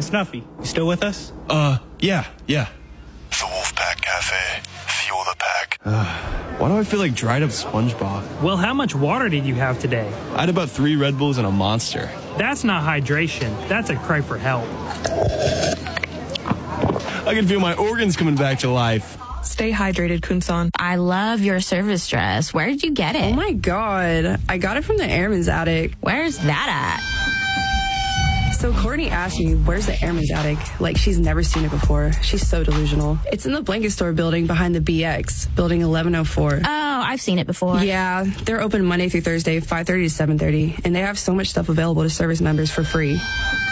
Snuffy, you still with us? Yeah. The Wolfpack Cafe. Fuel the pack. Why do I feel like dried up SpongeBob? Well, how much water did you have today? I had about 3 Red Bulls and a Monster. That's not hydration. That's a cry for help. I can feel my organs coming back to life. Stay hydrated, Kun-san. I love your service dress. Where did you get it? Oh my god. I got it from the Airman's Attic. Where's that So Courtney asked me, where's the Airman's Attic? Like she's never seen it before. She's so delusional. It's in the blanket store building behind the BX, building 1104. at? Oh, I've seen it before. Yeah, they're open Monday through Thursday, 5:30 to 7:30, and they have so much stuff available to service members for free.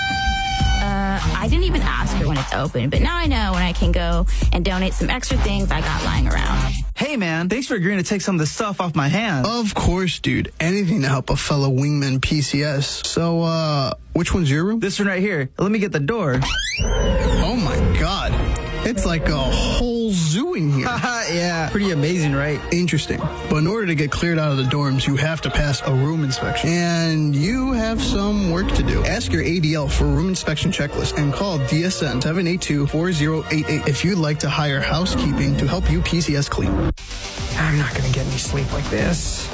I didn't even ask her when it's open, but now I know when I can go and donate some extra things I got lying around. Hey, man, thanks for agreeing to take some of the stuff off my hands. Of course, dude. Anything to help a fellow wingman PCS. So, which one's your room? This one right here. Let me get the door. Oh my god. It's like a whole zoo in here. Yeah, pretty amazing, right? Interesting. But in order to get cleared out of the dorms, you have to pass a room inspection. And you have some work to do. Ask your ADL for a room inspection checklist and call DSN 782-4088 if you'd like to hire housekeeping to help you PCS clean. I'm not gonna get any sleep like this.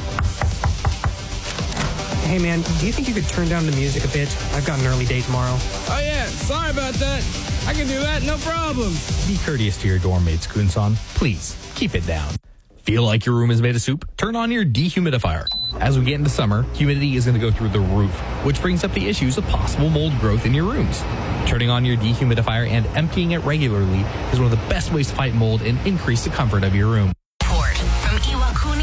Hey man, do you think you could turn down the music a bit? I've got an early day tomorrow. Oh yeah, sorry about that. I can do that, no problem. Be courteous to your dorm mates, Kun-san. Please, keep it down. Feel like your room is made of soup? Turn on your dehumidifier. As we get into summer, humidity is going to go through the roof, which brings up the issues of possible mold growth in your rooms. Turning on your dehumidifier and emptying it regularly is one of the best ways to fight mold and increase the comfort of your room. Report from Iwakuni